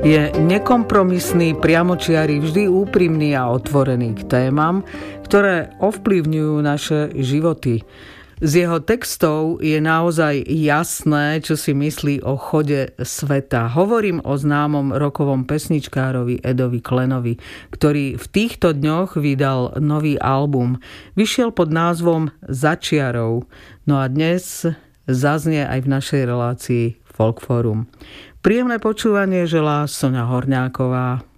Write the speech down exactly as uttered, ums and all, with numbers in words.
Je nekompromisný, priamočiary, vždy úprimný a otvorený k témam, ktoré ovplyvňujú naše životy. Z jeho textov je naozaj jasné, čo si myslí o chode sveta. Hovorím o známom rockovom pesničkárovi Edovi Klenovi, ktorý v týchto dňoch vydal nový album. Vyšiel pod názvom Za čiarou. No a dnes zaznie aj v našej relácii Folkforum. Príjemné počúvanie želá Soňa Horňáková.